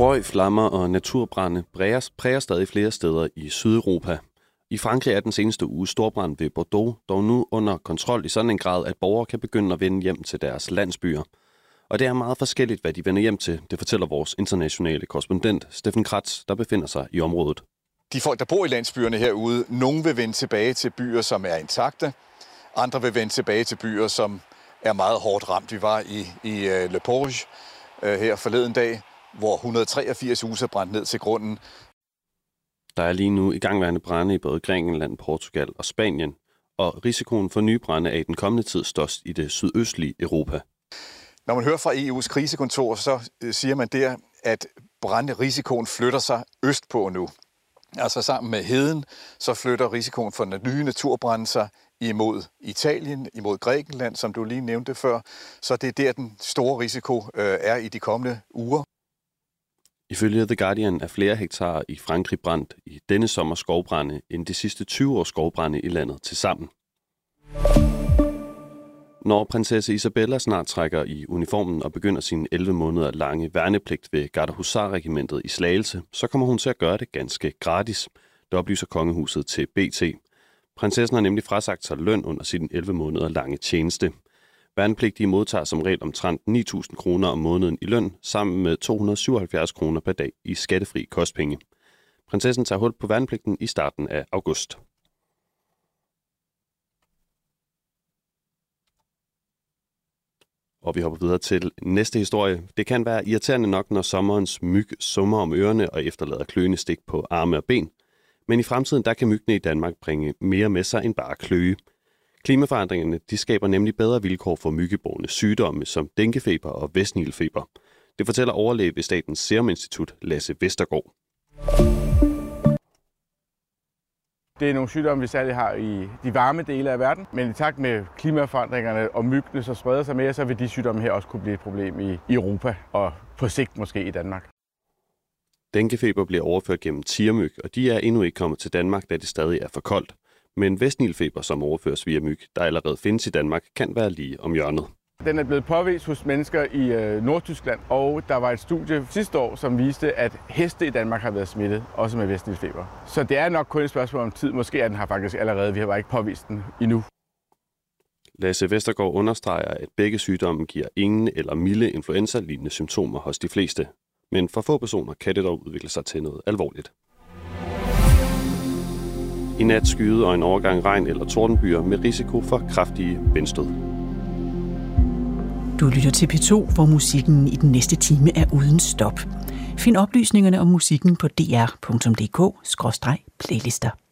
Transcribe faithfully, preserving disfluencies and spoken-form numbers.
Røg, flammer og naturbrande præger, præger stadig flere steder i Sydeuropa. I Frankrig er den seneste uge storbrand ved Bordeaux dog nu under kontrol i sådan en grad, at borgere kan begynde at vende hjem til deres landsbyer. Og det er meget forskelligt, hvad de vender hjem til, det fortæller vores internationale korrespondent Steffen Kratz, der befinder sig i området. De folk, der bor i landsbyerne herude, nogle vil vende tilbage til byer, som er intakte. Andre vil vende tilbage til byer, som er meget hårdt ramt. Vi var i, i Le Porge her forleden dag, hvor et hundrede og treogfirs huse er brændt ned til grunden. Der er lige nu igangværende brande i både Grækenland, Portugal og Spanien, og risikoen for nye brande er i den kommende tid størst i det sydøstlige Europa. Når man hører fra E U's krisekontor, så siger man der, at brandrisikoen flytter sig østpå nu. Altså sammen med heden, så flytter risikoen for nye naturbrande sig imod Italien, imod Grækenland, som du lige nævnte før. Så det er der, den store risiko øh, er i de kommende uger. Ifølge The Guardian er flere hektarer i Frankrig brændt i denne sommer skovbrande end de sidste tyve års skovbrande i landet tilsammen. Når prinsesse Isabella snart trækker i uniformen og begynder sin elleve måneder lange værnepligt ved Gardehusarregimentet i Slagelse, så kommer hun til at gøre det ganske gratis. Det oplyser kongehuset til B T. Prinsessen har nemlig frasagt sig løn under sin elleve måneder lange tjeneste. Værnepligtige modtager som regel omtrent ni tusind kroner om måneden i løn, sammen med to hundrede og syvoghalvfjerds kroner per dag i skattefri kostpenge. Prinsessen tager hul på værnepligten i starten af august. Og vi hopper videre til næste historie. Det kan være irriterende nok, når sommerens myg summer om ørerne og efterlader kløende stik på arme og ben. Men i fremtiden der kan myggene i Danmark bringe mere med sig end bare kløe. Klimaforandringerne de skaber nemlig bedre vilkår for myggebårne sygdomme som denguefeber og vestnilfeber. Det fortæller overlæge ved Statens Serum Institut, Lasse Vestergaard. Det er nogle sygdomme, vi særligt har i de varme dele af verden, men i takt med klimaforandringerne og myggene så spreder sig mere, så vil de sygdomme her også kunne blive et problem i Europa og på sigt måske i Danmark. Denguefeber bliver overført gennem tigermyg, og de er endnu ikke kommet til Danmark, da det stadig er for koldt. Men vestnilfeber, som overføres via myg, der allerede findes i Danmark, kan være lige om hjørnet. Den er blevet påvist hos mennesker i øh, Nordtyskland, og der var et studie sidste år, som viste, at heste i Danmark har været smittet, også med vestnilfeber. Så det er nok kun et spørgsmål om tid. Måske er den her faktisk allerede. Vi har bare ikke påvist den endnu. Lasse Vestergaard understreger, at begge sygdomme giver ingen eller milde influenza-lignende symptomer hos de fleste. Men for få personer kan det dog udvikle sig til noget alvorligt. I nat skyde og en overgang regn eller tordenbyer med risiko for kraftige vindstød. Du lytter til P to, hvor musikken i den næste time er uden stop. Find oplysningerne om musikken på d r punktum d k skråstreg playlister.